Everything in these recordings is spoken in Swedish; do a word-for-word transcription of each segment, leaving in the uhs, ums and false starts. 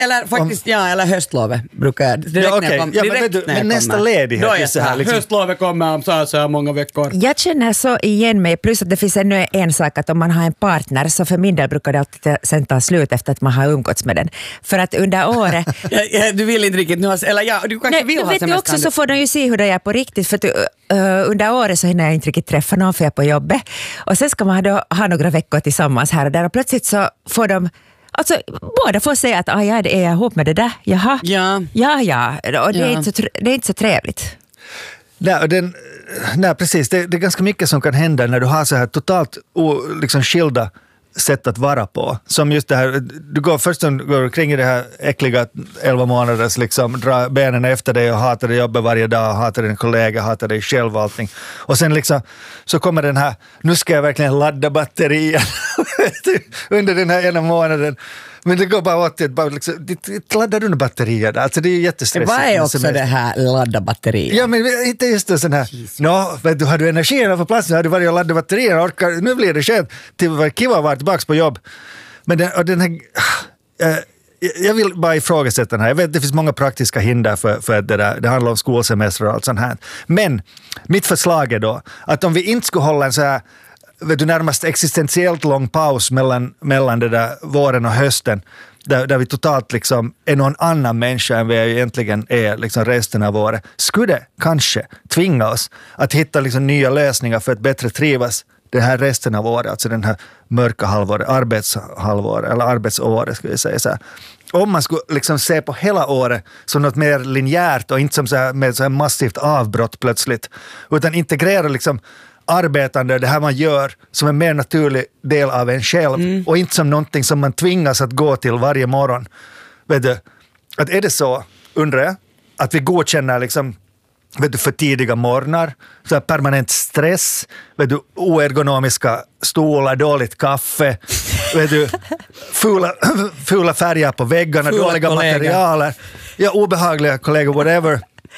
eller faktiskt, om, ja, eller höstlovet brukar jag. Direkt ja, okay. när jag kom, ja, direkt men, du, när jag men nästa kommer. ledighet. Då är så här, liksom. Höstlovet kommer om så här, så här många veckor. Jag känner så igen mig, plus att det finns ännu en sak att om man har en partner så för min del brukar det alltid sen ta slut efter att man har umgåtts med den. För att under året... ja, ja, du vill inte riktigt nu ha, eller ja, du kanske Nej, vill ha vet semester. Du också så får de ju se hur det är på riktigt, för att uh, under året så hinner jag inte riktigt träffa någon för jag är på jobbet. Och sen ska man då ha några veckor tillsammans här och där och plötsligt så får de... Alltså, båda får säga att ah, ja, är jag ihop med det där? Jaha. Ja. Ja, ja. Och det, ja. Är inte så, det är inte så trevligt. Nej, den, nej precis. Det, det är ganska mycket som kan hända när du har så här totalt o, liksom skilda sätt att vara på. Som just det här, du går först du går kring i det här äckliga elva månaders liksom, dra benen efter dig och hatar det jobbet varje dag, hatar din kollega, hatar dig själv och allting. Och sen liksom, så kommer den här, nu ska jag verkligen ladda batterien under den här ena månaden. Men det går bara åt det, bara liksom, det, det laddar under batterier. Alltså det är ju jättestressigt. Vad är också det här ladda batterier? Ja, men inte just det sån här, nå, vet du, har du energin på plats, har du varit och laddat batterier, orkar, nu blir det skönt till att kiva att vara tillbaka på jobb. Men den, och den här, äh, jag vill bara ifrågasätta den här. Jag vet att det finns många praktiska hinder för, för att det där, det handlar om skolsemester och allt sånt här. Men mitt förslag är då att om vi inte skulle hålla en så här vet du, närmast existentiellt lång paus mellan, mellan det där våren och hösten där, där vi totalt liksom är någon annan människa än vi egentligen är liksom resten av året, skulle det kanske tvinga oss att hitta liksom nya lösningar för att bättre trivas den här resten av året, alltså den här mörka halvåret, arbetshalvåret eller arbetsåret skulle jag säga så här. Om man skulle liksom se på hela året som något mer linjärt och inte som så här, med så här massivt avbrott plötsligt, utan integrera liksom arbetande, det här man gör som en mer naturlig del av en själv mm. och inte som någonting som man tvingas att gå till varje morgon. Vet du, att är det så, undrar jag, att vi godkänner liksom, vet du, för tidiga morgnar, så här permanent stress, vet du, oergonomiska stolar, dåligt kaffe, vet du, fula, fula färger på väggarna, fula dåliga kollega. materialer, ja, obehagliga kollegor, whatever.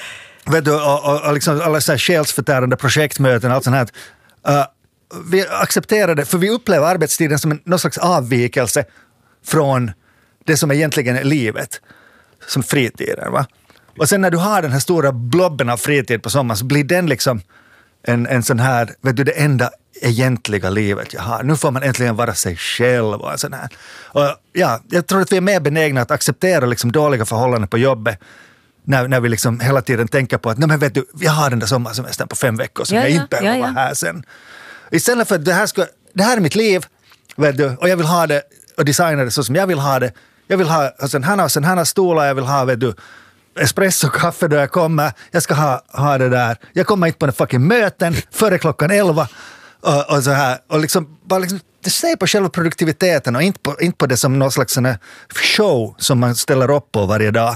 Vet du, och, och, och liksom alla så här själsförtärande projektmöten och allt sånt här. Uh, vi accepterar det, för vi upplever arbetstiden som en, någon slags avvikelse från det som egentligen är livet, som fritiden, va? Och sen när du har den här stora blobben av fritid på sommaren så blir den liksom en, en sån här, vet du, det enda egentliga livet jag har. Nu får man äntligen vara sig själv och en sån här. Och ja, jag tror att vi är mer benägna att acceptera liksom dåliga förhållanden på jobbet När, när vi liksom hela tiden tänker på att nej men vet du, jag har den där sommarsemestern på fem veckor som ja, jag ja, inte behöver ja, ja. vara här sen. Istället för att det här, ska, det här är mitt liv, vet du, och jag vill ha det och designa det så som jag vill ha det. Jag vill ha alltså, en här och sen här stolar, jag vill ha, vet du, espresso kaffe då jag kommer. Jag ska ha, ha det där. Jag kommer inte på den fucking möten före klockan elva och, och så här. Och liksom, bara liksom, det säger på själva produktiviteten och inte på, inte på det som någon slags sån här show som man ställer upp på varje dag.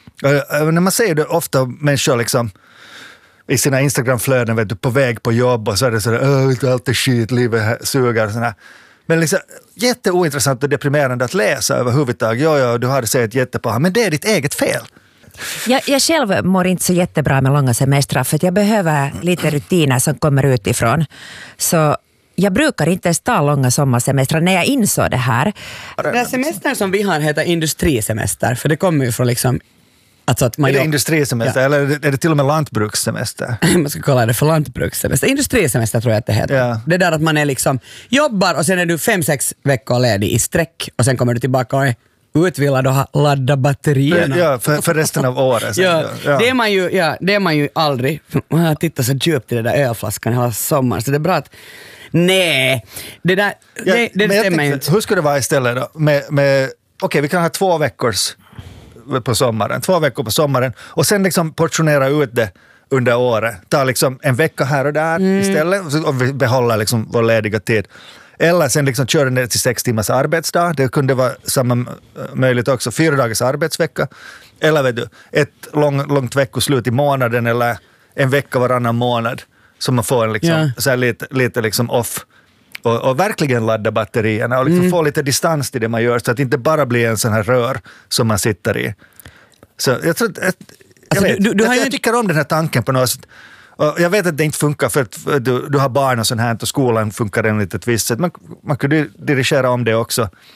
Och, när man ser det ofta människor liksom i sina Instagram-flöden, vet du, på väg på jobb och så är det sådär, åh, allt är skit, livet suger och sådär. Men liksom, jätteointressant och deprimerande att läsa överhuvudtaget. Ja, ja, du har det sett jättebra, men det är ditt eget fel. Jag, jag själv mår inte så jättebra med långa semestrar för att jag behöver lite rutiner som kommer utifrån. Så jag brukar inte ens ta långa sommarsemestrar när jag insåg det här. Den här semestern som vi har heter industrisemester, för det kommer ju från liksom alltså att man är det jobb... industrisemester ja. Eller är det, är det till och med lantbrukssemester? Man ska kolla det för lantbrukssemester. Industrisemester tror jag att det heter. Ja. Det där att man är liksom jobbar och sen är du fem, sex veckor ledig i sträck och sen kommer du tillbaka och är utvilad och har ladda batterierna. Ja, för, för resten av året. ja, ja. Det är man ju, ja, det är man ju aldrig. Man har tittat så djupt i det där ölflaskan hela sommaren, så det är bra att nej, det där ja, det, det stämmer tänkte, ju inte. Hur ska det vara istället då? Med, med, okej, okay, vi kan ha två veckors på sommaren, två veckor på sommaren och sen liksom portionera ut det under året. Ta liksom en vecka här och där mm. istället och vi behåller liksom vår lediga tid. Eller sen liksom köra ner till sex timmars arbetsdag. Det kunde vara samma möjligt också. Fyra dagars arbetsvecka. Eller vet du, ett lång, långt veckoslut i månaden eller en vecka varannan månad. Så man får en liksom, yeah. så här lite, lite liksom off. Och, och verkligen ladda batterierna och liksom mm. få lite distans till det man gör så att det inte bara blir en sån här rör som man sitter i. Så jag tror att, jag, alltså, vet, du, du jag, har jag ju... tycker om den här tanken på något sätt. Och jag vet att det inte funkar för att du, du har barn och sånt här och skolan funkar enligt ett visst sätt. Man, man kan dirigera om det också.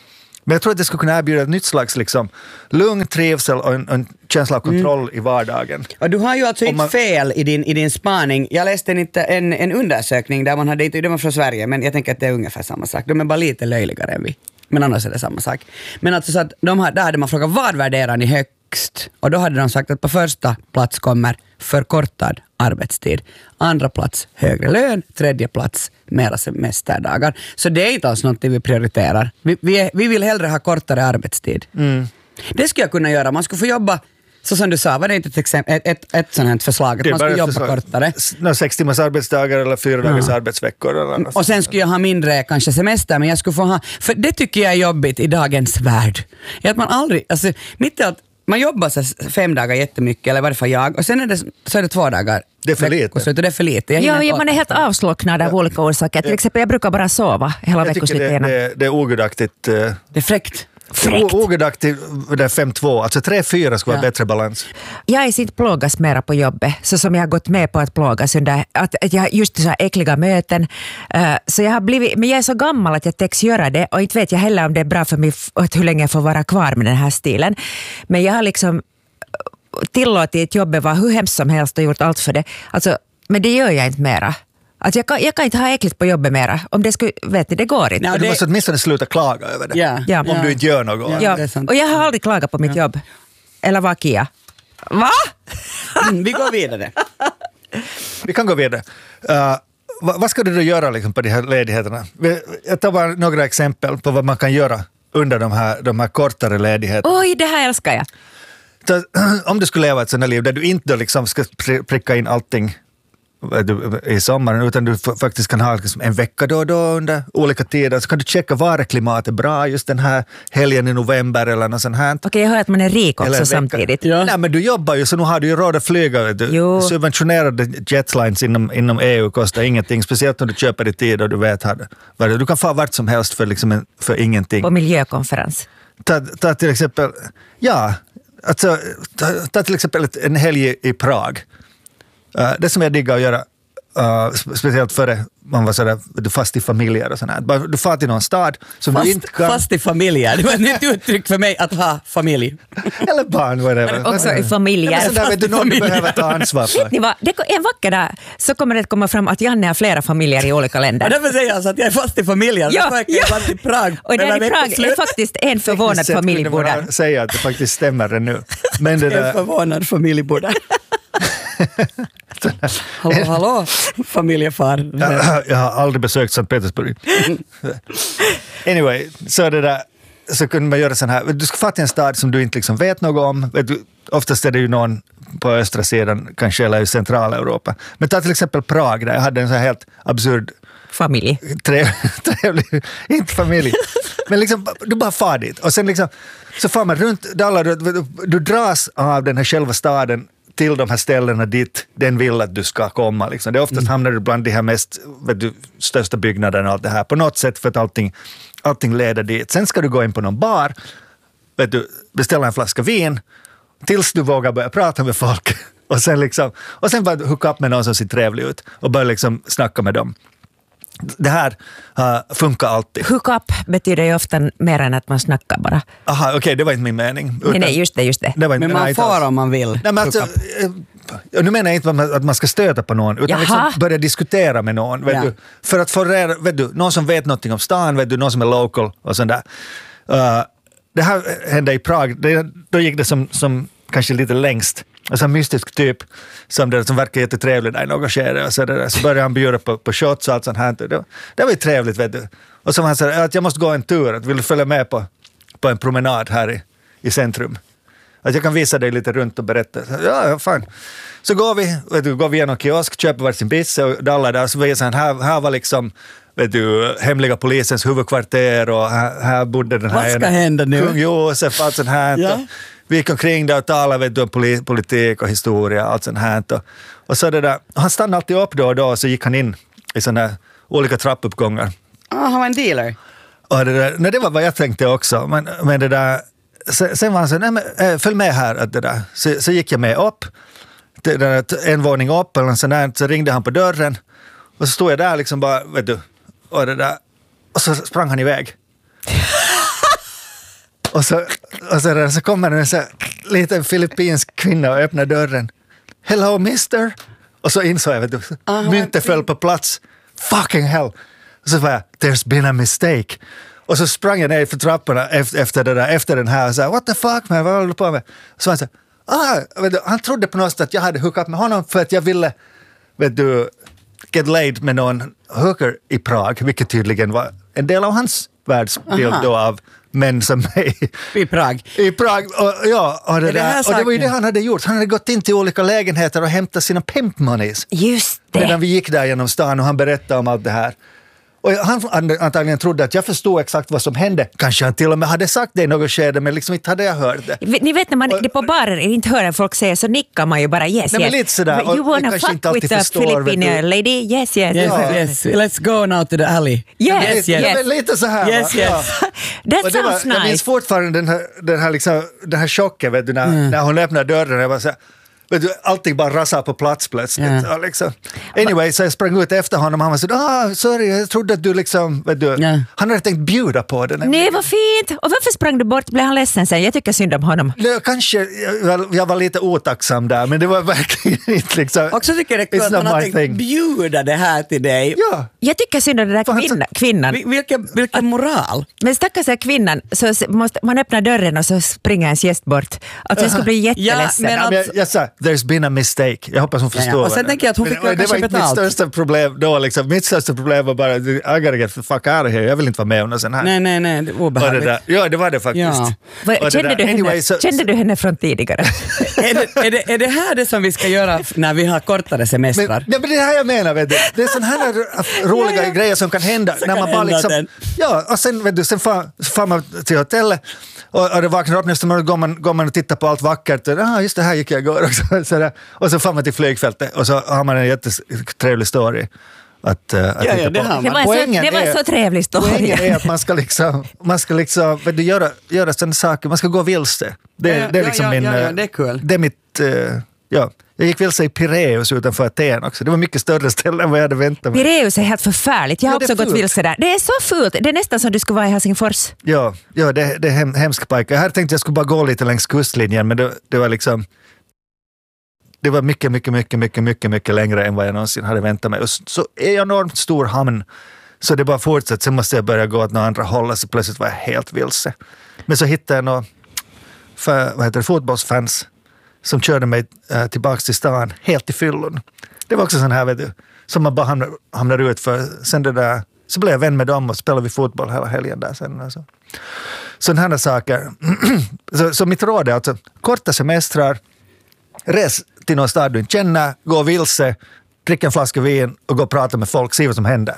Men jag tror att det skulle kunna erbjuda ett nytt slags liksom, lugn, trivsel och en, en känsla av kontroll mm. i vardagen. Och du har ju alltså inte man... fel i din, i din spaning. Jag läste en, en, en undersökning där man hade, det var från Sverige, men jag tänker att det är ungefär samma sak. De är bara lite löjligare än vi. Men annars är det samma sak. Men alltså så att de har, där hade man frågat vad värderar ni högst? Och då hade de sagt att på första plats kommer förkortad arbetstid. Andra plats högre lön. Tredje plats mera semesterdagar. Så det är inte alls något vi prioriterar. Vi, vi, är, vi vill hellre ha kortare arbetstid. Mm. Det skulle jag kunna göra. Man skulle få jobba, så som du sa, var det inte ett, exempel, ett, ett, ett sådant här förslag att man skulle jobba förslag. kortare? No, sex timmars arbetsdagar eller fyra ja. dagars arbetsveckor. Eller och sen skulle jag ha mindre kanske semester, men jag skulle få ha, för det tycker jag är jobbigt i dagens värld. Är att man aldrig, alltså mitt i allt, man jobbar så fem dagar jättemycket, eller varför jag, och sen är det, så är det två dagar. Det är för lite. Så det är för lite. Ja, ja, man är helt avslocknad av ja. olika orsaker. Till exempel, jag brukar bara sova hela veckoslutet. Det, det, det är ogudaktigt. Uh, det är fräckt. Fräckt. Ogudaktigt, det är fem två. Alltså tre fyra ska vara ja. bättre balans. Jag är inte plågas mera på jobbet, så som jag har gått med på att plågas under, att, att jag har just så här äckliga möten. Uh, så jag har blivit, men jag är så gammal att jag täcks göra det, och inte vet jag heller om det är bra för mig att hur länge jag får vara kvar med den här stilen. Men jag har liksom tillåtit jobbet vara hur hemskt som helst och gjort allt för det. Alltså, men det gör jag inte mera. Alltså jag, kan, jag kan inte ha äckligt på jobbet mera. Om det skulle, vet ni, det går inte. Nej, du måste åtminstone sluta klaga över det. Ja. Ja. Om ja. du inte gör något. Ja. Ja. Och jag har aldrig klagat på mitt ja. jobb. Eller vad, Kia? Va? Mm, vi går vidare. Vi kan gå vidare. Uh, vad, vad ska du då göra liksom, på de här ledigheterna? Jag tar bara några exempel på vad man kan göra under de här, de här kortare ledigheterna. Oj, det här älskar jag. Så, om du skulle leva ett sådant liv där du inte liksom ska pricka in allting i sommaren, utan du faktiskt kan ha liksom en vecka då och då under olika tider, så kan du checka var klimatet är bra just den här helgen i november eller något sånt här. Okej, jag hör att man är rik också samtidigt. Ja. Nej, men du jobbar ju, så nu har du ju råd att flyga. Du, subventionerade jetlines inom, inom E U kostar ingenting, speciellt om du köper i tid och du vet vad det. Du kan få vart som helst för, liksom en, för ingenting. På miljökonferens. Ta, ta till exempel, ja, alltså, ta, ta till exempel en helg i Prag. Uh, det som jag diggar att göra, uh, speciellt före man var sådär, du fast i familjer och sådär. Du far till någon stad som fast, du inte kan... Fast i familjer, det var ett nytt uttryck för mig att ha familj. Eller barn, whatever. Men också i familjer. Ja, sådär, vet du, någon du behöver ta ansvar för. Det var, det, en vacker dag så kommer det att komma fram att Janne har flera familjer i olika länder. Och därför säger jag alltså att jag är fast i familjer. Ja, så ja. Jag är fast i Prag. Och där i Prag är faktiskt en förvånad familj bor där. Säga att det faktiskt stämmer nu. Men det där... En förvånad familj bor där. Hallå, hallå, familjefar. Jag, jag har aldrig besökt Sankt Petersburg. Anyway, så det där, så kunde man göra sån här, du ska få till en stad som du inte liksom vet något om. Oftast är det ju någon på östra sidan, kanske, eller i Centraleuropa. Men ta till exempel Prag, där jag hade en sån här helt absurd familj. Trev, trevlig, inte familj. Men liksom, du bara far dit. Och sen liksom, så far man runt, där du, du, du dras av den här själva staden till de här ställena dit den vill att du ska komma. Liksom. Det är oftast mm. hamnar du bland de här mest vet du, största byggnaderna och allt det här. På något sätt för att allting, allting leder dit. Sen ska du gå in på någon bar, vet du, beställa en flaska vin tills du vågar börja prata med folk. Och sen, liksom, och sen bara hooka upp med någon som ser trevlig ut och börja liksom snacka med dem. Det här uh, funkar alltid. Hook up betyder ju ofta mer än att man snackar bara. Aha, okej, okay, det var inte min mening. Nej, nej, just det, just det. det var, men man får om man vill. Nej, men alltså, nu menar jag inte att man ska stöta på någon, utan liksom börja diskutera med någon. Vet ja. du, för att få reda, vet du, någon som vet någonting om stan, vet du, någon som är local och sånt där. Uh, det här hände i Prag, det, då gick det som, som kanske lite längst. Alltså en mystisk typ som, det, som verkar jättetrevlig där i något skede. Och så, där, så började han bjuda på, på shots och allt sånt här. Det, det var ju trevligt, vet du. Och så han sa att jag måste gå en tur. Att vill du följa med på, på en promenad här i, i centrum? Att jag kan visa dig lite runt och berätta. Så, ja, ja, fan. Så går vi, vet du, går vi genom kiosk, köper varsin pizza och dallar där. Så visar han, här, här var liksom... vet du, hemliga polisens huvudkvarter och här, här bodde den här... Vad ska hända nu? Kung Josef, allt sånt här. Ja. Vi gick omkring där och talade vet du, om politik och historia och allt sånt här. Och, och så det där, han stannade alltid upp då och då och så gick han in i såna här olika trappuppgångar. Ah, han var en dealer. Och det, där, nej, det var vad jag tänkte också. Men, men det där, sen, sen var han så, nej men följ med här. Att det där. Så, så gick jag med upp, det där, en våning upp eller sån där, så ringde han på dörren. Och så stod jag där liksom bara, vet du, och det där, och så sprang han iväg. Och så, och så, så kommer en så liten filippinsk kvinna och öppnar dörren. Hello mister. Och så insåg jag, vet du, Aha, myntet föll på plats. Fucking hell. Och så var jag, there's been a mistake. Och så sprang jag ner för trapporna efter, efter, det där, efter den här och sa, what the fuck man, vad håller du på med? Så han sa, ah, vet du, han trodde på något sätt att jag hade hookat med honom för att jag ville, vet du, get laid med någon hooker i Prag, vilket tydligen var en del av hans världsbild Aha. då av män som mig. I Prag. I Prag, och, ja, och det, det här där, och det var ju saken? det han hade gjort. Han hade gått in till olika lägenheter och hämtat sina pimp monies. Just det. Medan vi gick där genom stan och han berättade om allt det här. Och han antagligen trodde att jag förstod exakt vad som hände. Kanske han till och med hade sagt det i något skede, men liksom inte hade jag hört det. Ni vet när man det på barer inte hör folk säga så nickar man ju bara yes, Nej, men yes. lite sådär. You Och wanna kanske fuck inte alltid with a förstår, vet Filipino du. lady? Yes, yes. Yes, Ja. yes. Let's go now to the alley. Yes, yes, Ja, yes. men lite så här. Yes, va? yes. Ja. That Och det var, sounds jag minns nice. fortfarande den här, den här, liksom, den här chocken, vet du, när, Mm. när hon öppnade dörren. Jag bara så här, vet du, allting bara rasar på plats plötsligt. Ja. Ja, liksom. Anyway, så jag sprang ut efter honom och han var så ah, sorry, jag trodde att du liksom, vet du, Ja. han hade tänkt bjuda på den. Nej, vad fint. Och varför sprang du bort? Blev han ledsen sen? Jag tycker synd om honom. Det, kanske, jag, jag var lite otacksam där, men det var verkligen inte liksom... Också tycker jag det är It's kul att not han har my tänkt thing. bjuda det här till dig. Ja, Jag tycker synd om den där Fan, så- kvinna, kvinnan. Vi- Vilken, vilken moral. Men stackars den kvinnan, så s- måste, man öppnar dörren och så springer ens gäst bort. Alltså jag skulle bli jätteledsen. men ja, men jag, alltså- jag sa, there's been a mistake. Jag hoppas hon Ja, ja. förstår. Och sen vad det- tänker jag att hon Men- fick väl och det kanske var inte betalt. mitt största problem då. Liksom. Mitt största problem var bara, I gotta get the fuck out of here. Jag vill inte vara med om någon sån här. Nej, nej, nej, det är Och det obehagligt. där. Ja, det var det faktiskt. Ja. Vad- Och det Kände, där- du henne, anyway, så- kände du henne från tidigare? är, det, är, det, är det här det som vi ska göra f- när vi har kortare Men, semestrar? nej, men det är det här jag menar, vet du. Det är sådana här roliga Ja, ja. grejer som kan hända. Som när kan man bara hända liksom, den. ja, och sen, vet du, sen far, far man till hotellet och, och det vaknar upp nästa morgon, går man, går man och tittar på allt vackert. Och, ah, just det här gick jag igår också. Så och så far man till flygfältet och så har man en jättetrevlig story att, uh, att Ja, ja, titta det på. har man. Det var, så, Poängen det var är- så trevlig Poängen story. är att man ska liksom, man ska liksom vet du, göra, göra sådana saker, man ska gå vilse. Det, Ja, ja, det är ja, liksom ja, min... ja, ja, eh, det är kul. Det är mitt... eh, ja. Jag gick vilse i Pireus utanför Aten också. Det var mycket större ställe än vad jag hade väntat mig. Pireus är helt förfärligt. Jag har Ja, det är också gått fult. vilse där. Det är så fult. Det är nästan som du skulle vara i Helsingfors. Ja, ja det, det är hem, hemska pojkar. Jag hade tänkt att jag skulle bara gå lite längs kustlinjen, men det, det var liksom... Det var mycket, mycket, mycket, mycket, mycket, mycket längre än vad jag någonsin hade väntat mig. Och så, så är jag enormt stor hamn, så det bara fortsätter. Sen måste jag börja gå åt några andra håll, så plötsligt var jag helt vilse. Men så hittade jag några för, vad heter det, fotbollsfans som körde mig äh, tillbaka till stan, helt i fyllon. Det var också sån här, vet du, som man bara hamnar, hamnar ut för. Sen det där, så blev jag vän med dem och spelade vi fotboll hela helgen där sen. Alltså. Sådana här saker. så, så mitt råd är alltså, korta semestrar, res till någon stad du inte känner, gå vilse, dricka en flaska vin och gå och prata med folk, se vad som händer.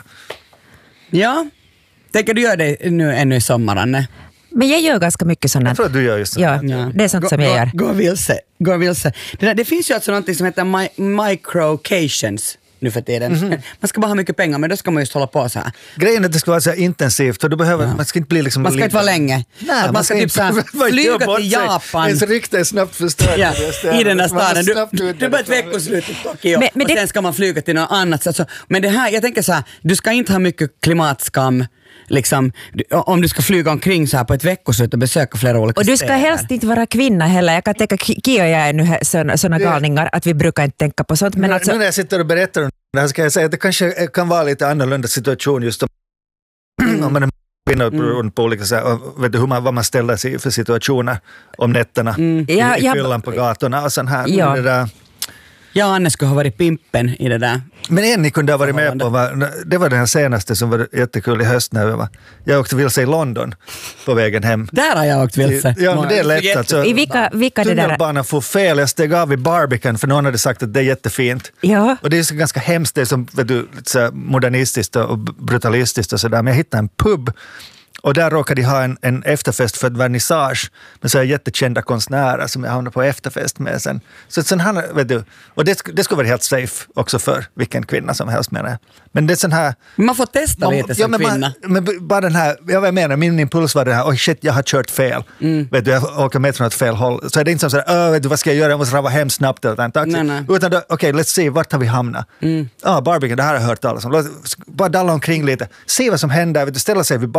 Ja. Tänker du göra det nu ännu i sommaren? Nej? Men jag gör ganska mycket sådana. Jag tror att du gör just så. Ja, Ja. det är sånt Gå- som jag gå, gör. Gå vilse. Gå vilse. Det, där, det finns ju alltså någonting som heter mi- microcations nu för tiden. Mhm. Man ska bara ha mycket pengar, men då ska man just hålla på så här. Grejen är att det ska vara så här intensivt och du behöver, Ja. man ska inte bli liksom... Man ska inte vara länge. Nej, Att man ska typ så här man flyga gör bort till sig. Japan. Ens rykte är snabbt förstört. Ja, i den där Man måste staden. Du, snabbt ut du är bara ett därifrån. veckoslut i Tokyo Men- men och det- sen ska man flyga till något annat. Alltså, men det här, jag tänker så här, du ska inte ha mycket klimatskam. Liksom, du- om du ska flyga omkring så här på ett veckoslut och besöka flera olika Och du ska städer. helst inte vara kvinna heller. Jag kan tänka, Ki- Ki och jag är nu sådana galningar att vi brukar inte tänka på sånt. Men nu, alltså, nu när jag sitter och berättar om det här ska jag säga att det kanske kan vara lite annorlunda situation just om, om man är kvinna beroende på olika så här, och vet du, hur man, vad man ställer sig i för situationer om nätterna i, Ja, i jag- fyllan på gatorna och sån här. Ja. Det där. Jag och Anne skulle ha varit pimpen i det där. Men en ni kunde ha varit med på var, det var den här senaste som var jättekul i höst när jag var, jag åkte vilse i London på vägen hem. Där har jag åkt vilse. Ja, men det är lätt alltså. i vilka, vilka det där... Tunnelbanan får fel, jag steg av i Barbican för någon hade sagt att det är jättefint. Ja. Och det är så ganska hemskt, det är som vet du, lite så här modernistiskt och brutalistiskt och sådär. Men jag hittade en pub och där råkade de ha en, en efterfest för ett vernissage med så här jättekända konstnärer som jag hamnade på efterfest med sen. Så sen han, vet du, och det, det skulle vara helt safe också för vilken kvinna som helst menar jag. Men det är sån här... Man får testa Man- lite ja, som men kvinna. Man, men bara den här, jag vad jag menar, min impuls var den här, oj shit, jag har kört fel. Mm. Vet du, jag åker med från ett fel håll. Så är det inte som sådär, vet du, vad ska jag göra, jag måste rava hem snabbt eller en taxi. Nej, nej. Utan då, okej, let's see, vart har vi hamnat? Ja, mm. ah, Barbican, det här har jag hört talas om. Låt- Bara dalla omkring lite, se vad som händer, vet du, ställa sig vid baren,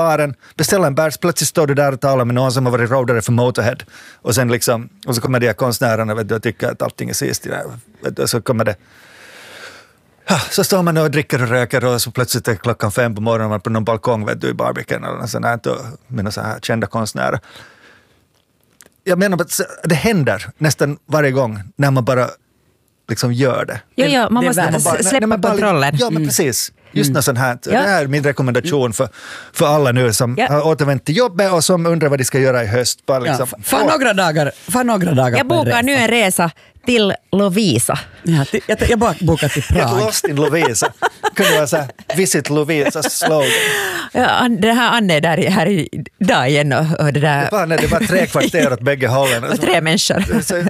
beställa en bärs, plötsligt står du där och talar med någon som har varit roadare för Motorhead. Och sen liksom, och så kommer de här konstnärerna, vet du, och tycker att allting är sist i det här, vet du, och så kommer det. Ja, så står man och dricker och röker och så plötsligt är klockan fem på morgonen man på någon balkong, vet du, i Barbican eller något sånt här, med några så här kända konstnärer. Jag menar att det händer nästan varje gång när man bara liksom gör det. Jo, jo, man det måste bara, släppa nej, nej, bara, kontrollen. Ja, men precis. Just något sånt här. Ja. Det här är min rekommendation för, för alla nu som Ja. har återvänt till jobbet och som undrar vad de ska göra i höst. Bara liksom, Ja, för några dagar, för några dagar Jag på en bokar resa. nu en resa till Lovisa. Ja, till, jag, jag bara bokar till Get Prag. lost in Lovisa. Kunde vara så här, visit Lovisa slogan. Ja, An- det här Anne är där här idag igen och, och det Det där var, nej, det var tre kvarter åt bägge hållen. och tre människor. Så,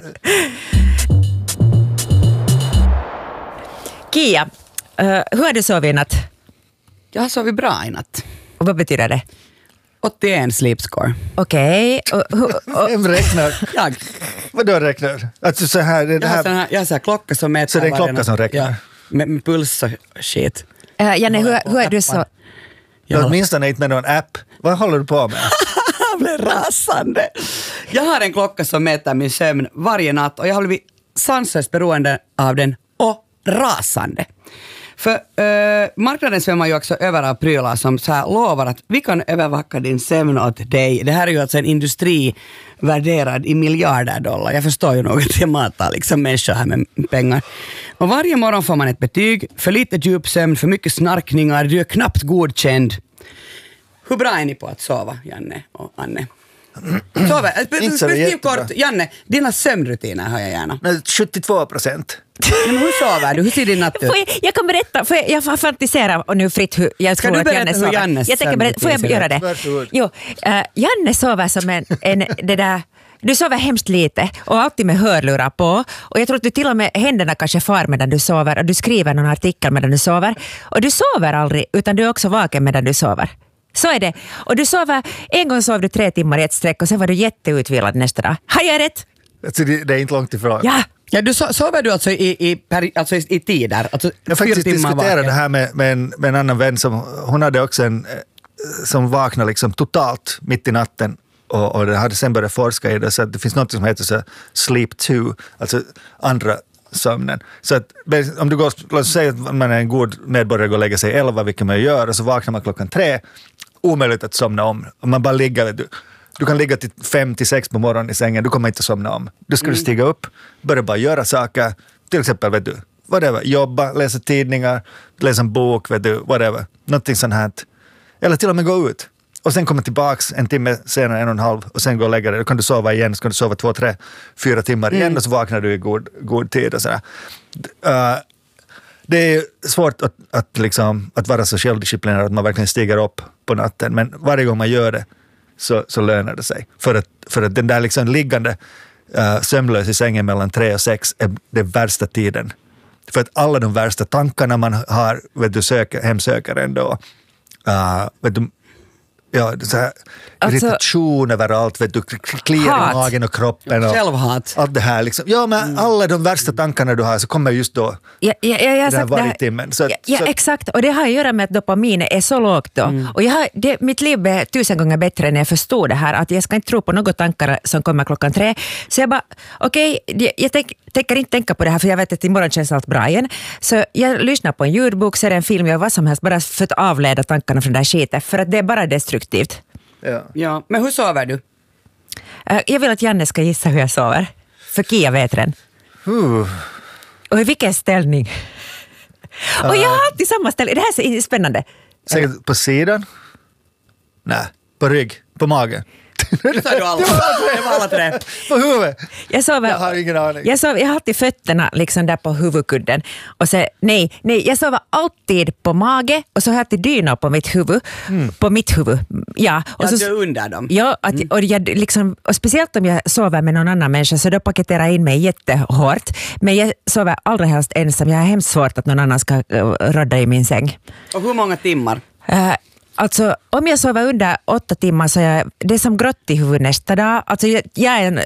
Kia, uh, hur har du sovit i natt? Jag har sovit bra i natt. Och vad betyder det? åttioen sleep score. Okej. och- och- och- vem räknar? Jag, Vadå räknar? Alltså så här, det jag, har, här sån här, jag har så här klocka som mäter. Så det är en varje klocka natt. som räknar? Ja, med, med puls och shit. Uh, Janne, hur, Bara på hur är du appar. så... Ja. Jag, Åtminstone inte med någon app. Vad håller du på med? jag blev rasande. Jag har en klocka som mäter min sömn varje natt och jag har blivit sanslöst beroende av den och rasande. För uh, marknaden svämmar ju också över av prylar som så här lovar att vi kan övervaka din sömn åt dig. Det här är ju alltså en industri värderad i miljarder dollar. Jag förstår ju nog att jag matar liksom människor här med pengar. Och varje morgon får man ett betyg. För lite djupsömn, för mycket snarkningar, du är knappt godkänd. Hur bra är ni på att sova, Janne och Anne? Sova. Inte så Beskriv jättebra. kort, Janne, dina sömnrutiner har jag gärna. Nej, sjuttiotvå procent. Men hur sover du? Hur ser din natt ut? Får jag, jag kan berätta, får jag, jag fantiserar och nu fritt hur jag Ska tror du att berätta Janne hur sover. Jannes Jag tänker berätta, får jag sömnrutin göra ser det? Varsågod. Jo, uh, Janne sover som en, en det där, du sover hemskt lite och alltid med hörlurar på och jag tror att du till och med händerna kanske far medan du sover och du skriver någon artikel medan du sover och du sover aldrig utan du är också vaken medan du sover. Så är det. Och du sover, en gång sov du tre timmar i ett streck och sen var du jätteutvilad nästa dag. Har jag rätt? Alltså, det, det är inte långt ifrån. Ja! Ja, du so- sover du alltså i, i, peri- alltså i, i tider? Alltså Jag har faktiskt fyra timmar diskuterat vaken. det här med, med, en, med en annan vän som hon hade också en eh, som vaknade liksom totalt mitt i natten och, och det hade sen börjat forska i det så att det finns något som heter så sleep two, alltså andra sömnen. Så att om du går, låt oss säga att man är en god medborgare och går och lägger sig elva, vilket man gör, och så vaknar man klockan tre, omöjligt att somna om. Om man bara ligger, du, du kan ligga till fem till sex på morgonen i sängen, du kommer inte somna om. Du skulle Mm. stiga upp, börja bara göra saker, till exempel vet du, whatever, jobba, läsa tidningar, läsa en bok, vet du, whatever, någonting sånt här. Eller till och med gå ut. Och sen komma tillbaks en timme senare, en och en halv, och sen gå och lägga dig. Då kan du sova igen, så kan du sova två, tre, fyra timmar igen och så vaknar du i god, god tid och sådär. Uh, det är svårt att, att, liksom, att vara så självdisciplinerad att man verkligen stiger upp på natten, men varje gång man gör det så, så lönar det sig. För att, för att den där liksom liggande uh, sömnlös i sängen mellan tre och sex är den värsta tiden. För att alla de värsta tankarna man har, vet du, söker, hemsöker ändå. Uh, vet du, ja, så här, Alltså, irritation överallt, vet du, kliar hat. i magen och kroppen och Självhat. allt det här. Liksom. Ja, men alla de värsta tankarna du har så kommer just då. Ja, ja, ja, jag har Den här sagt det här- vargtimmen. Så att- ja, ja, så att- exakt. Och det har att göra med att dopaminet är så lågt då. Mm. Och jag har, det, mitt liv är tusen gånger bättre när jag förstod det här. Att jag ska inte tro på några tankar som kommer klockan tre. Så jag bara, okej, okay, jag tänk, tänker inte tänka på det här för jag vet att imorgon känns allt bra igen. Så jag lyssnar på en ljudbok, ser en film, jag vad som helst, bara för att avleda tankarna från det här skiten. För att det är bara destruktivt. Ja. Ja, men hur sover du? Uh, jag vill att Janne ska gissa hur jag sover. För Kia vet den. Uh, Och i vilken ställning? Och jag har alltid samma ställning. Det här är spännande. säkert på sidan? Nej, på rygg, på magen. Nu sa du alla. Det var alla tre. På huvudet? Jag sover, Jag har ingen aning. Jag, sover, jag har alltid fötterna liksom där på huvudkudden. Och så, nej, nej, jag sover alltid på mage och så har jag alltid dynor på mitt huvud. Mm. På mitt huvud. Ja, och, Ja, så, du är under dem. ja, att, och, jag, liksom, och speciellt om jag sover med någon annan människa så då paketerar jag in mig jättehårt. Men jag sover allra helst ensam. Jag har hemskt svårt att någon annan ska uh, rodda i min säng. Och hur många timmar? Uh, alltså om jag sover under åtta timmar så är jag, det är som grått i huvudet nästa dag. Alltså jag, jag är en,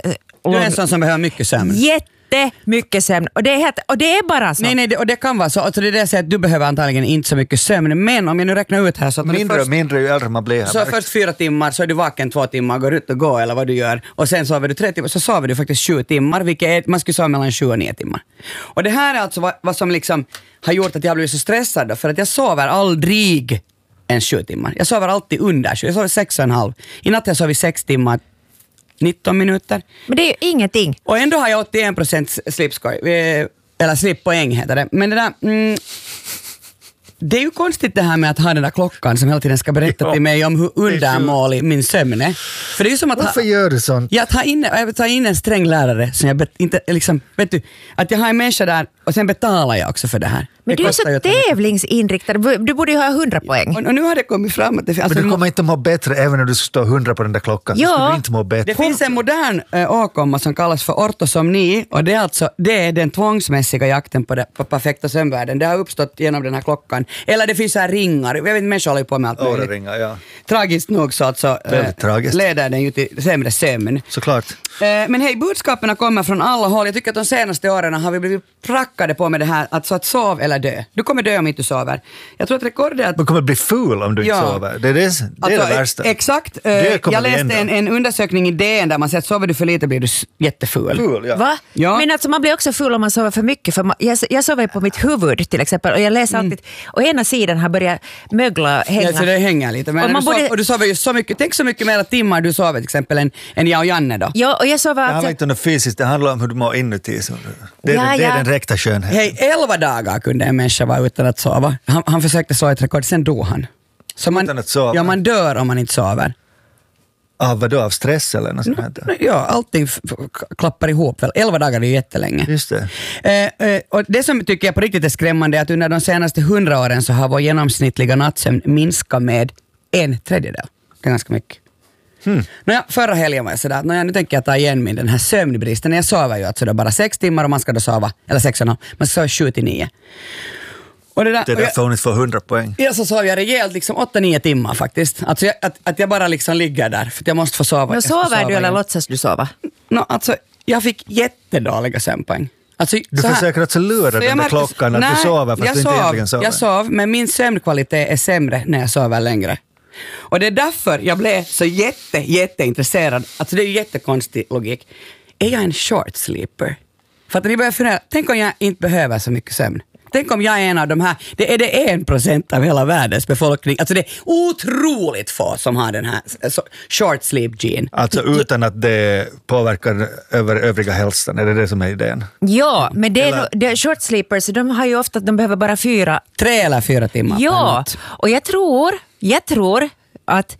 Du är en sån som behöver mycket sömn. Jättemycket sömn. Och det är, helt, och det är bara så. Nej, nej, det, och det kan vara så. Alltså det är det jag säger att du behöver antagligen inte så mycket sömn. Men om jag nu räknar ut här så att mindre först, och mindre ju äldre man blir. så Här. först fyra timmar så är du vaken två timmar, går ut och går eller vad du gör. Och sen sover du tre timmar, så sover du faktiskt sju timmar, vilket är, man skulle sova mellan sju och nio timmar. Och det här är alltså vad, vad som liksom har gjort att jag blivit så stressad då, för att jag sover aldrig en sju timmar. Jag sover alltid under sju. Jag sover sex och en halv. I natt jag sover sex timmar, nitton minuter. Men det är ju ingenting. Och ändå har jag åttioen procent slipskoj. Eller slippoäng heter det. Men det där... Mm, det är ju konstigt det här med att ha den där klockan som hela tiden ska berätta till mig om hur undermålig min sömn är. För det är ju som att... Varför ha, gör du sånt? Jag tar in, jag tar in en sträng lärare som jag bet, inte liksom... Vet du, att jag har en människa där och sen betalar jag också för det här. Men det du är så tävlingsinriktad. Du borde ju ha hundra poäng. Och, och nu har det kommit fram att det finns... Men du kommer inte må bättre även när du står hundra på den där klockan. Ja. Så skulle du inte må bättre. Det finns en modern äh, åkomma som kallas för ortosomni och det är alltså det är den tvångsmässiga jakten på, det, på perfekta sömnvärden. Det har uppstått genom den här klockan. Eller det finns så här ringar. Jag vet inte, människor håller på med allt möjligt. Ringar, ja. Tragiskt nog så alltså äh, tragiskt. leder den ju till sämre sömn. Såklart. Äh, men hej, budskapen kommer från alla håll. Jag tycker att de senaste åren har vi blivit prackade på med det här att så att sov eller dö. Du kommer dö om inte du sover. Jag tror att rekordet är att... Man kommer bli full om du Ja. inte sover. Det är det, det, är Alltså, det värsta. Exakt. Det kommer Jag vi läste ändå. en, en undersökning i D N där man säger att sover du för lite blir du s- jättefull. Full, ja. Va? Ja. Men alltså man blir också full om man sover för mycket. För man, jag, jag sover på mitt huvud till exempel och jag läser alltid, och ena sidan har börjat mögla, hänga. Ja, så det hänger lite. Men Och och, man du sov, borde- och du sover ju så mycket, tänk så mycket mer timmar du sover till exempel än, än jag och Janne då. Ja, och jag sover Det handlar alltså, inte om det fysiskt, det handlar om hur du mår inuti. Så det, är, Ja, den- det är ja. den räkta skönheten. Hej, elva dagar kunde en människa vara utan att sova. Han, han försökte slå ett rekord, sen dog han. Så man, Utan att sova? Ja, man dör om man inte sover. Av vadå? Av stress eller något sånt här? Ja, allting f- f- klappar ihop väl. Elva dagar är ju jättelänge. Just det. Eh, eh, och det som tycker jag på riktigt är skrämmande är att under de senaste hundra åren så har vår genomsnittliga nattsömn minskat med en tredjedel. Det är ganska mycket. Hmm. Nåja, förra helgen var jag sådär att nåja, nu tänker jag ta igen min den här sömnbristen. Jag sover ju alltså då bara sex timmar och man ska då sova, eller sex och en halv, man ska sova sju till nio. Och det där, Det är och jag, därför hon inte får hundra poäng. ja, så sov jag rejält, liksom åtta nio timmar faktiskt. Alltså jag, att, att jag bara liksom ligger där, för att jag måste få sova. men Jag ska sover sova du eller igen. låtsas du sova? No, alltså, jag fick jättedåliga sömnpoäng. Alltså, Du så här- försöker alltså lura så den jag där märkte- klockan att Nej, du sover fast jag du inte sov, egentligen sover. Jag sov, men min sömnkvalitet är sämre när jag sover längre. Och det är därför jag blev så jätte, jätteintresserad. Alltså det är ju jättekonstig logik. Är jag en short sleeper? För att ni börjar fundera, tänk om jag inte behöver så mycket sömn. Tänk om jag är en av de här, det är det en procent av hela världens befolkning. Alltså det är otroligt få som har den här så, short sleep gene. Alltså utan att det påverkar över övriga hälsan, är det det som är idén? Ja, men det är, Eller- nog- det är short sleepers, de har ju ofta att de behöver bara fyra. Tre eller fyra timmar per Ja, natt. och jag tror, jag tror att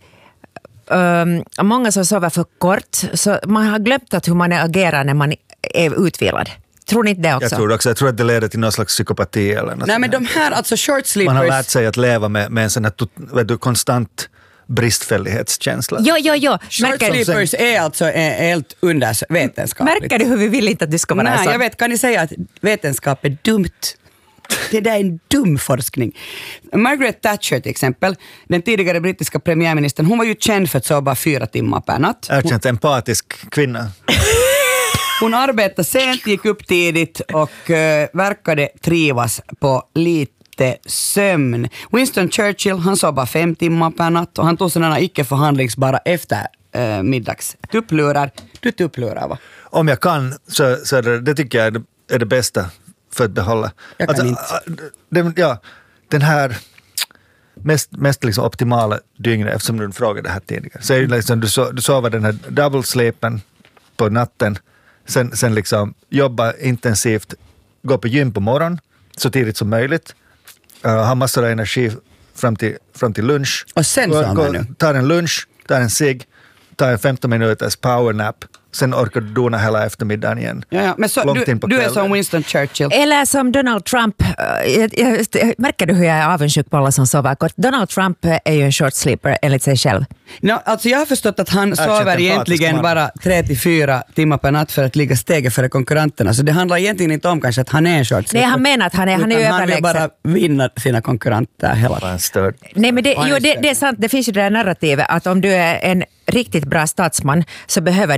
um, många som sover för kort, så man har glömt att hur man agerar när man är utvilad. Tror ni inte det också? Jag tror också, jag tror att det leder till någon slags psykopati eller något Nej, men sånt de här, alltså short sleepers. Man har lärt sig att leva med, med en sån här tot- vet du, konstant bristfällighetskänsla. Jo, jo, jo. Short Märker, sleepers är alltså eh, helt undervetenskapligt. märker du hur vi vill inte att du ska vara Nej, så? jag vet, kan ni säga att vetenskap är dumt? Det där är en dum forskning. Margaret Thatcher till exempel, den tidigare brittiska premiärministern, hon var ju känd för att sova bara fyra timmar per natt. Hon, Erkänt empatisk kvinna. hon arbetade sent, gick upp tidigt och uh, verkade trivas på lite sömn. Winston Churchill, han sov bara fem timmar per natt och han tog sådana icke förhandlingsbara efter uh, middags tupplurar. Du tupplurar va? Om jag kan så, så är det, det tycker jag är det, är det bästa för att behålla. Jag kan inte. Den, ja, den här mest, mest liksom optimala dygnet, eftersom du frågade det här tidigare, så är det liksom, du, so, du sover den här double sleepen på natten, sen, sen liksom jobba intensivt, gå på gym på morgonen så tidigt som möjligt, uh, ha massor av energi fram till, fram till lunch. Och sen gå, sover gå, du. Ta en lunch, ta en cigg, ta en femton minuters powernap, sen orkar du dona hela eftermiddagen igen. Ja, ja. Men så, Långt du, in på du är kvällen. som Winston Churchill. Eller som Donald Trump. äh, Jag, jag, märker du hur jag är avundsjuk på alla som sover kort? Donald Trump är ju en short sleeper enligt sig själv. No, alltså jag har förstått att han Erkänt sover empatisk egentligen man. bara tre till fyra timmar per natt för att ligga steget före konkurrenterna. Så det handlar egentligen inte om kanske att han är en short Nej, sleeper. han menar att han är, han är ju Utan han vill överlägsen. bara vinna sina konkurrenter hela Bara en störd. Nej, men det, Och han jo, är det, större. det är sant, det finns ju det där narrativet att om du är en riktigt bra statsman så behöver du inte sova.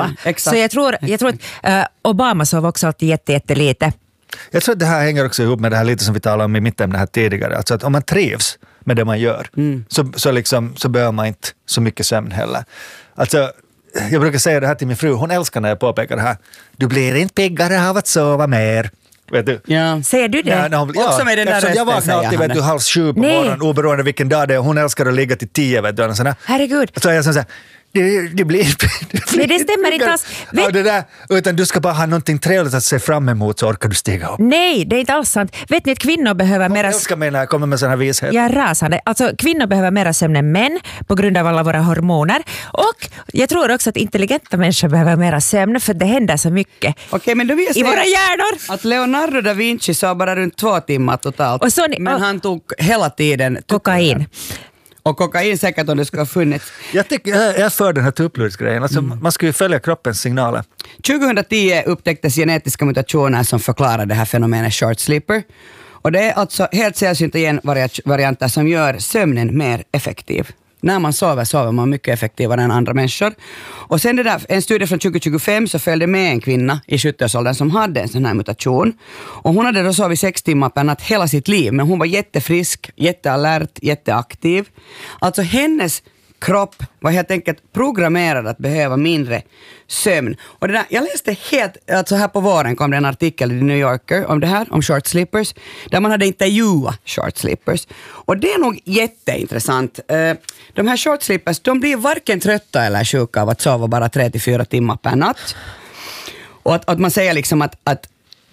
sova. Ja, exakt. Så jag tror, jag tror att uh, Obama sov också alltid jätte, jätte lite. Jag tror att det här hänger också ihop med det här lite som vi talade om i mitt ämne här tidigare. Alltså att om man trivs med det man gör mm. så, så, liksom, så behöver man inte så mycket sömn heller. Alltså, jag brukar säga det här till min fru, hon älskar när jag påpekar det här. Du blir inte piggare av att sova mer. Vet du? Ja. Säger du det? Ja, när hon, ja, också med den där rösten, jag vaknar alltid vet du, halv sju på Nej. morgonen oberoende vilken dag det är. Hon älskar att ligga till tio. Vet du, såna. Herregud. Så är jag så här, det, det blir... Det blir Nej, det stämmer inte alls. Ja, det där, utan du ska bara ha någonting trevligt att se fram emot så orkar du stiga upp. Nej, det är inte alls sant. Vet ni att kvinnor behöver mera... Jag älskar mig när jag kommer med sån här vishet. Jag är rasande. Alltså, kvinnor behöver mera sömn än män på grund av alla våra hormoner. Och jag tror också att intelligenta människor behöver mera sömn för det händer så mycket Okej, men då vill jag i säga våra hjärnor. att Leonardo da Vinci sa bara runt två timmar totalt. Och så ni- men och- han tog hela tiden Kokain. Och kokain säkert om det skulle ha funnits. Jag, tycker, jag är för den här tupplursgrejen. Alltså, mm. Man ska ju följa kroppens signaler. tjugohundratio upptäcktes genetiska mutationer som förklarar det här fenomenet short sleeper. Och det är alltså helt sällsynta genvarianter som gör sömnen mer effektiv. När man sover sover man mycket effektivare än andra människor. Och sen det där, en studie från tjugo tjugofem så följde med en kvinna i sjuttioårsåldern som hade en sån här mutation. Och hon hade då sovit sex timmar per natt hela sitt liv, men hon var jättefrisk, jättealert, jätteaktiv. Alltså hennes kropp var helt enkelt programmerad att behöva mindre sömn. Och det där, jag läste helt, alltså här på våren kom det en artikel i The New Yorker om det här, om short sleepers, där man hade intervjuat short sleepers. Och det är nog jätteintressant. De här short sleepers, de blir varken trötta eller sjuka av att sova bara tre till fyra timmar per natt. Och att, att man säger liksom att, att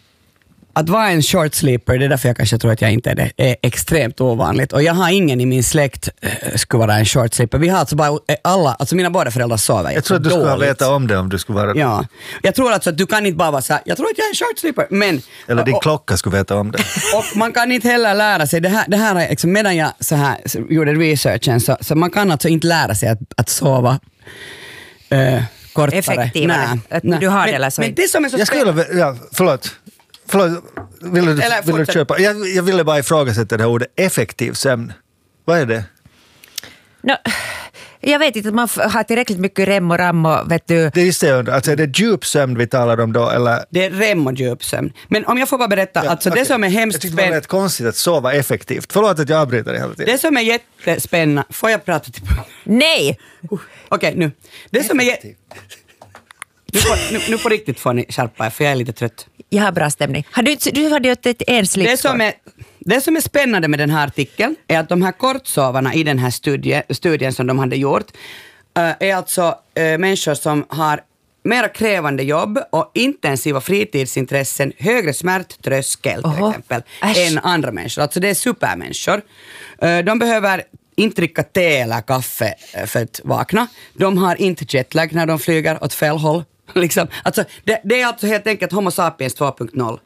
Att vara en short sleeper, det är därför jag kanske tror att jag inte är det, är extremt ovanligt. Och jag har ingen i min släkt äh, skulle vara en short sleeper. Vi har alltså bara alla, alltså mina båda föräldrar sover. Jag tror att du skulle dåligt. veta om det om du skulle vara... Ja, jag tror alltså att du kan inte bara vara så här, jag tror att jag är en short sleeper, men... Eller din och, klocka skulle veta om det. och man kan inte heller lära sig, det här, det här är liksom, medan jag så här, så gjorde researchen, så, så man kan alltså inte lära sig att, att sova äh, kortare. Effektivare. Att du har det eller så. Men det som är så Jag skulle... Ja, förlåt. Förlåt, ville du, Eller ville du fortsätt. köpa? Jag, jag ville bara ifrågasätta det här ordet effektiv sömn. Vad är det? No, jag vet inte att man f- har tillräckligt mycket rem och ram och vet du... Det är just det jag undrar. Alltså är det djup sömn vi talar om då? Eller? Det är rem och djupsömn. Men om jag får bara berätta, Ja, alltså okej. det som är Jag hemskt tyckte det var spännande, rätt konstigt att sova effektivt. Förlåt att jag avbryter det hela tiden. det som är jättespännande, får jag prata till Nej! Okej, nu. Det som är jä- Effektivt. nu, får, nu, nu på riktigt får ni skärpa er, för jag är lite trött. Jag har bra stämning. Har du, du hade ju ett en Det slipskor. som, är, det som är spännande med den här artikeln är att de här kortsovarna i den här studie, studien som de hade gjort äh, är alltså äh, människor som har mera krävande jobb och intensiva fritidsintressen, högre smärttröskel till Oho. exempel, Äsch. än andra människor. Alltså det är supermänniskor. Äh, de behöver inte dricka te eller kaffe äh, för att vakna. De har inte jetlag när de flyger åt fel håll. liksom. Alltså, det, det är alltså helt enkelt Homo sapiens två punkt noll.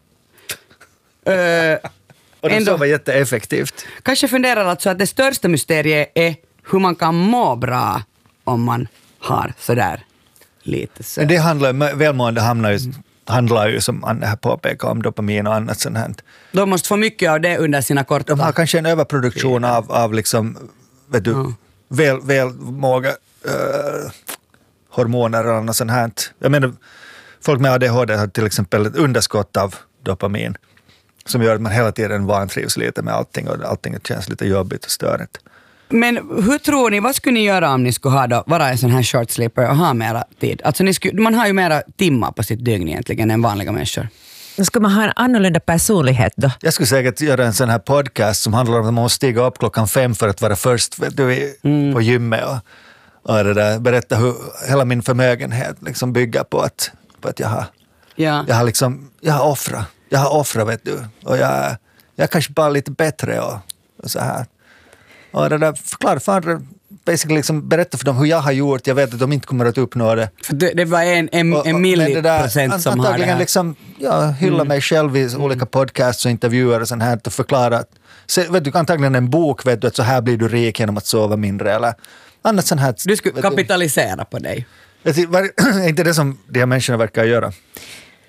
Uh, Och de ändå- sover jätteeffektivt. Kanske funderar alltså att det största mysteriet är hur man kan må bra om man har sådär lite så. Men det handlar, välmående hamnar ju, handlar ju som Anne här påpekar om dopamin och annat sånt här. De måste få mycket av det under sina korta... De har kanske en överproduktion av, av liksom, vet du, Ja. väl, välmåga uh, hormoner och annat sånt här. Jag menar, folk med A D H D har till exempel ett underskott av dopamin som gör att man hela tiden vantrivs lite med allting och allting känns lite jobbigt och störigt. Men hur tror ni, vad skulle ni göra om ni skulle ha då, vara en sån här short sleeper och ha mera tid? Alltså ni skulle, man har ju mera timmar på sitt dygn egentligen än vanliga människor. Då ska man ha en annorlunda personlighet då. Jag skulle säkert göra en sån här podcast som handlar om att man måste stiga upp klockan fem för att vara först vet du, i- Mm. på gymmet och, och det där, berätta hur hela min förmögenhet liksom bygger på att, på att jag har, Ja. jag har liksom, jag har offrat, jag har offrat vet du, och jag, jag är kanske bara lite bättre och, och så här. Och det där, förklara för andra, basically liksom berätta för dem hur jag har gjort, jag vet att de inte kommer att uppnå det. För det, det var en, en, Och- och- en men milli det där, procent som har det antagligen här. liksom, ja, hylla Mm. mig själv i olika podcasts och intervjuer och sånt här och förklara att, se, vet du, antagligen en bok vet du att så här blir du rik genom att sova mindre eller annat sånt här. Du skulle vet kapitalisera på dig. Vet du, var, är inte det som de här människorna verkar göra?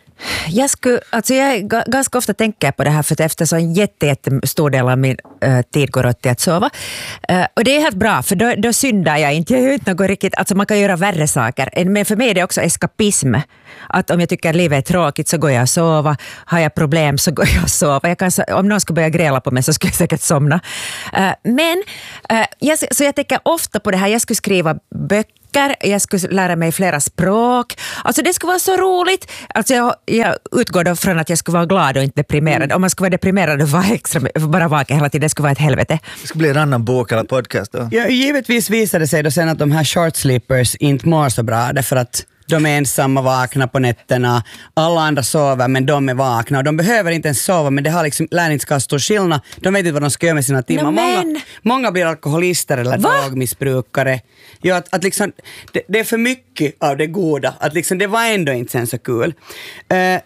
jag, skulle, alltså jag är ganska ofta tänker på det här för att eftersom en jätte, jättestor del av min uh, tid går åt till att sova. Uh, och det är helt bra för då, då syndar jag inte. Jag gör inte något riktigt, alltså man kan göra värre saker. Men för mig är det också eskapism. Att om jag tycker att livet är tråkigt så går jag och sova. Har jag problem så går jag och sova. Jag kan, om någon skulle börja gräla på mig så skulle jag säkert somna. Uh, men, uh, jag, så jag tänker ofta på det här. Jag skulle skriva böcker. Jag skulle lära mig flera språk. Alltså det skulle vara så roligt. Alltså jag, jag utgår då från att jag skulle vara glad och inte deprimerad. Mm. Om man skulle vara deprimerad och vara extra, bara vaken hela tiden, det skulle vara ett helvete. Det skulle bli en annan bok eller podcast då. Ja, givetvis visade det sig då sen att de här short sleepers inte mår så bra därför att de är ensamma vakna på nätterna. Alla andra sover men de är vakna. Och de behöver inte ens sova men det har liksom lärningskast stor skillnad. De vet inte vad de ska göra med sina timmar. No, många, många blir alkoholister eller Va? drogmissbrukare. Ja, att, att liksom, det, det är för mycket av det goda. Att liksom, det var ändå inte sen så kul. Uh,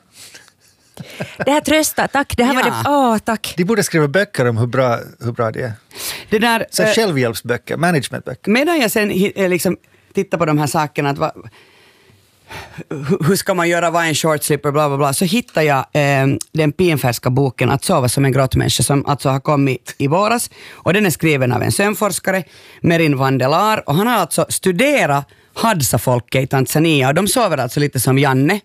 Det här tröstar, tack. Det här Ja. var det, åh, tack. De borde skriva böcker om hur bra, hur bra det är. det där, Så uh, självhjälpsböcker, managementböcker. medan jag sen hi- liksom, tittar på de här sakerna att va, hur- hur ska man göra, vad är en short sleeper, bla bla bla, så hittar jag eh, den pinfärska boken Att sova som en grottmänniska som alltså har kommit i våras och den är skriven av en sömnforskare, Merin Vandelar, och han har alltså studerat Hadza-folket i Tanzania och de sover alltså lite som Janne.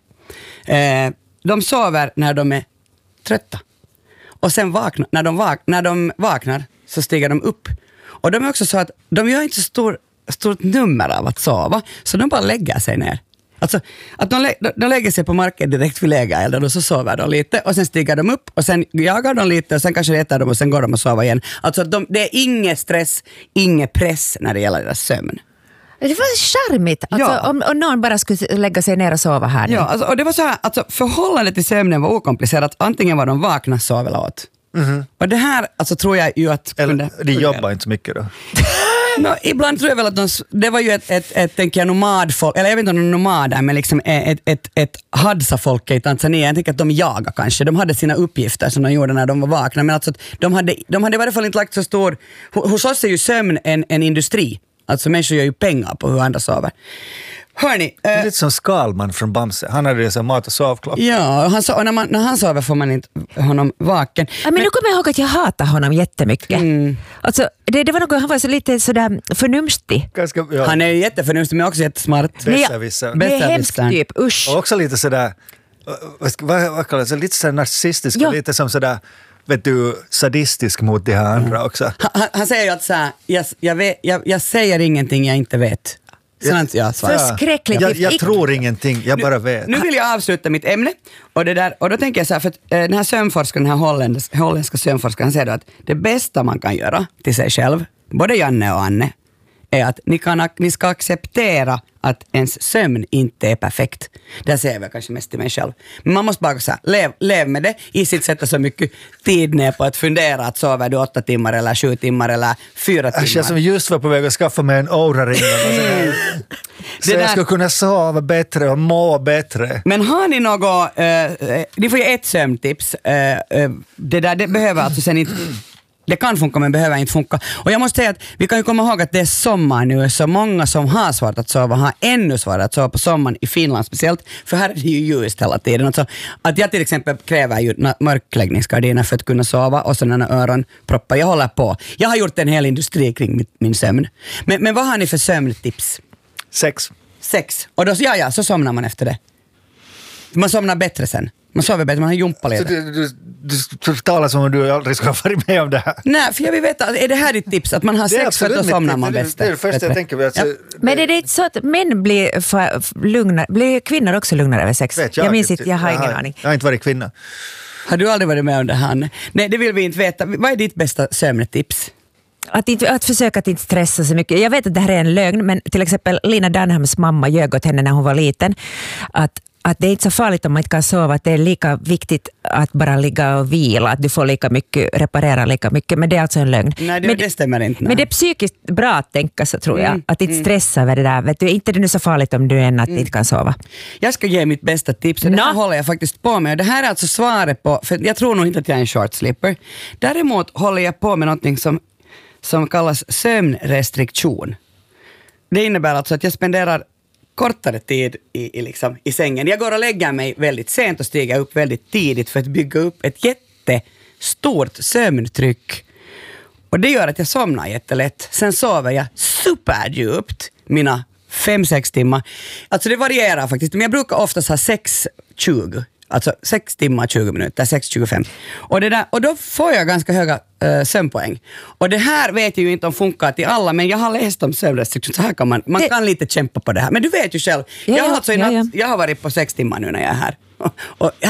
Eh, de sover när de är trötta och sen vakna, när, de vak, när de vaknar så stiger de upp och de är också så att de gör inte så stor, stort nummer av att sova så de bara lägger sig ner. Alltså att de, lä- de lägger sig på marken direkt vid lägerelden och så sover de lite och sen stiger de upp och sen jagar de lite och sen kanske äter de och sen går de och sover igen. Alltså att de, det är ingen stress, ingen press när det gäller deras sömn. Det var charmigt. Alltså, Ja. om, om någon bara skulle lägga sig ner och sova här nu. Ja, alltså, och det var så här, alltså förhållandet till sömnen var okomplicerat. Antingen var de vakna, sov eller åt. Mm-hmm. Och det här alltså, tror jag ju att... Eller de jobbar inte så mycket då. No, ibland tror jag väl att de, det var ju ett, ett, ett tänker jag, nomadfolk, eller jag vet inte om de är nomader, men liksom ett, ett, ett Hadza-folk i Tanzania. Jag tänker att de jagar kanske. De hade sina uppgifter som de gjorde när de var vakna, men alltså att de hade, de hade i varje fall inte lagt så stor... Hos oss är ju sömn en, en industri. Alltså människor gör ju pengar på hur andra sover. Hörni... Det är Eh, lite som Skalman från Bamse. Han hade ju så mat- och sovklocka. ja, och han, so- och när, man, när han sover får man inte honom vaken. Ja, men, nu kommer jag ihåg att jag hatar honom jättemycket. Mm. Alltså, det, det var något, han var så lite sådär förnumstig. Ganska, ja. Han är ju jätteförnustig men också jättesmart. Besserwisser. Det är Bästa hemskt listan. typ, usch. Och också lite sådär, vad, ska- vad, vad kallas det, lite sådär narcissistisk Ja. och lite som sådär, vet du, sadistisk mot de här andra också. Han, han, han säger ju att så här, jag, jag, vet, jag, jag säger ingenting jag inte vet. Sånt jag svarar. Förskräckligt. Jag, jag Ick- tror ingenting, jag bara vet. Nu vill jag avsluta mitt ämne och, det där, och då tänker jag så här, för att, eh, den här sömnforskaren, den här holländska, holländska sömnforskaren, han säger då att det bästa man kan göra till sig själv, både Janne och Anne, är att ni, kan, ni ska acceptera att ens sömn inte är perfekt. Det säger jag kanske mest till mig själv. Men man måste bara säga, lev, lev med det. I sitt sätta så mycket tid ner på att fundera att sover du åtta timmar eller sju timmar eller fyra timmar. Jag känns som just var på väg att skaffa mig en Oura-ring. Så Det där- jag ska kunna sova bättre och må bättre. Men har ni något, eh, ni får ju ett sömntips. Eh, eh, det där, det behöver alltså sen inte, det kan funka men behöver inte funka. Och jag måste säga att vi kan ju komma ihåg att det är sommar nu, så många som har svårt att sova har ännu svårare att sova på sommaren i Finland speciellt, för här är det ju ljust hela tiden. Alltså, att jag till exempel kräver ju na- mörkläggningsgardiner för att kunna sova och sådana öronproppar. Jag håller på. Jag har gjort en hel industri kring mitt, min sömn. Men, men vad har ni för sömntips? Sex. Sex. Och då, ja, ja, så somnar man efter det. Man somnar bättre sen. Man sover bättre, man har jumpa Så lite. du, du, du talar som om du aldrig skulle ha varit med om det här. Nej, för jag vill veta, är det här ditt tips? Att man har Det är sex för att då absolut somnar mitt- man det är- bäst? Det är det första jag tänker på. Alltså, Ja. Men är det inte så att män blir, för, lugna, blir kvinnor också lugnare över sex? vet jag minns inte. inte, jag har ingen har, aning. Jag har inte varit kvinna. Har du aldrig varit med om det här? Nej, det vill vi inte veta. Vad är ditt bästa sömntips? Att, inte, att försöka att inte stressa så mycket. Jag vet att det här är en lögn, men till exempel Lina Dunhams mamma ljög åt henne när hon var liten. Att, att det är inte så farligt om man inte kan sova, att det är lika viktigt att bara ligga och vila, att du får lika mycket, reparera lika mycket, men det är alltså en lögn. Nej, det, men, det stämmer inte. Nej. men det är psykiskt bra att tänka så, tror jag. Mm, att inte mm. stressa över det där. Vet du, inte är det nu så farligt om du än att Mm. inte kan sova. Jag ska ge mitt bästa tips och det här Nå. håller jag faktiskt på med. Och det här är alltså svaret på, för jag tror nog inte att jag är en short sleeper. Däremot håller jag på med någonting som, som kallas sömnrestriktion. Det innebär alltså att jag spenderar kortare tid i, i, liksom, i sängen. Jag går och lägger mig väldigt sent och stiger upp väldigt tidigt för att bygga upp ett jättestort sömntryck. Och det gör att jag somnar jättelätt. Sen sover jag superdjupt mina fem, sex timmar. Alltså det varierar faktiskt. Men jag brukar oftast ha sex tjugo. Alltså sex timmar, tjugo minuter, sex tjugofem. Och, det där, och då får jag ganska höga äh, sömnpoäng. Och det här vet jag ju inte om funkar till alla, men jag har läst om sömnrestriktion. Så här kan man, man det... kan lite kämpa på det här. Men du vet ju själv, ja, jag, har alltså ja, natt, ja. jag har varit på sex timmar nu när jag är här. Och, och